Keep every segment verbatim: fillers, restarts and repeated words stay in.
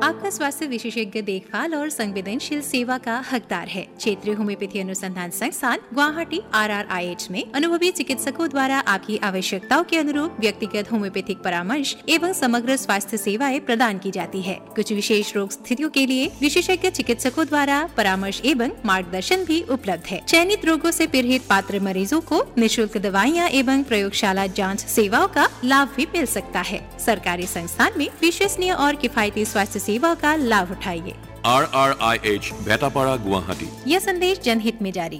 आपका स्वास्थ्य विशेषज्ञ देखभाल और संवेदनशील सेवा का हकदार है। क्षेत्रीय होम्योपैथी अनुसंधान संस्थान Guwahati are are I H में अनुभवी चिकित्सकों द्वारा आपकी आवश्यकताओं के अनुरूप व्यक्तिगत होम्योपैथिक परामर्श एवं समग्र स्वास्थ्य सेवाएं प्रदान की जाती है। कुछ विशेष रोग स्थितियों के लिए विशेषज्ञ चिकित्सकों द्वारा परामर्श एवं मार्गदर्शन भी उपलब्ध है। चयनित रोगों से पीड़ित पात्र मरीजों को निःशुल्क दवाइयाँ एवं प्रयोगशाला जाँच सेवाओं का लाभ भी मिल सकता है। सरकारी संस्थान में विश्वसनीय और किफायती स्वास्थ्य सेवा का लाभ उठाइए। Are are I H भेटापाड़ा Guwahati. यह संदेश जनहित में जारी।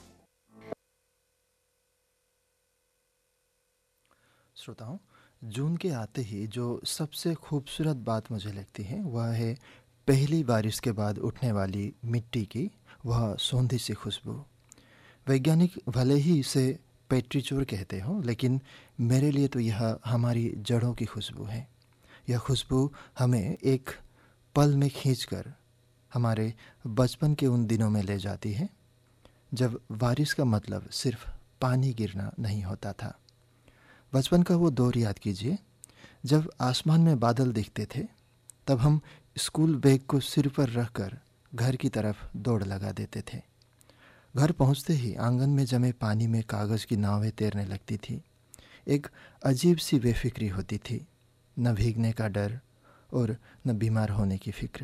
श्रोताओं, जून के आते ही जो सबसे खूबसूरत बात मुझे लगती है वह है पहली बारिश के बाद उठने वाली मिट्टी की वह सौंधी सी खुशबू। वैज्ञानिक भले ही इसे पेट्रीचूर कहते हो, लेकिन मेरे लिए तो यह हमारी जड़ों की खुशबू है। यह खुशबू हमें एक पल में खींचकर हमारे बचपन के उन दिनों में ले जाती है जब बारिश का मतलब सिर्फ पानी गिरना नहीं होता था। बचपन का वो दौर याद कीजिए जब आसमान में बादल दिखते थे, तब हम स्कूल बैग को सिर पर रखकर घर की तरफ दौड़ लगा देते थे। घर पहुंचते ही आंगन में जमे पानी में कागज़ की नावें तैरने लगती थी। एक अजीब सी बेफिक्री होती थी, न भीगने का डर और न बीमार होने की फिक्र।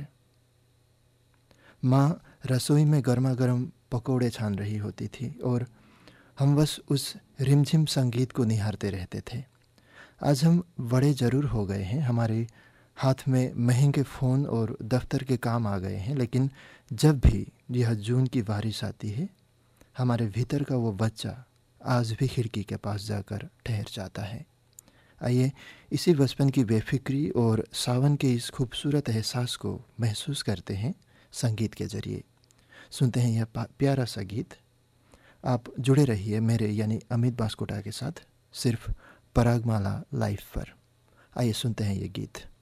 माँ रसोई में गर्मा गर्म पकोड़े छान रही होती थी और हम बस उस रिमझिम संगीत को निहारते रहते थे। आज हम बड़े ज़रूर हो गए हैं, हमारे हाथ में महंगे फ़ोन और दफ्तर के काम आ गए हैं, लेकिन जब भी यह जून की बारिश आती है, हमारे भीतर का वो बच्चा आज भी खिड़की के पास जाकर ठहर जाता है। आइए इसी बचपन की बेफिक्री और सावन के इस खूबसूरत एहसास को महसूस करते हैं संगीत के ज़रिए। सुनते हैं यह प्यारा सा गीत। आप जुड़े रहिए मेरे यानी अमित बास्कोटा के साथ सिर्फ परागमाला लाइव पर। आइए सुनते हैं ये गीत।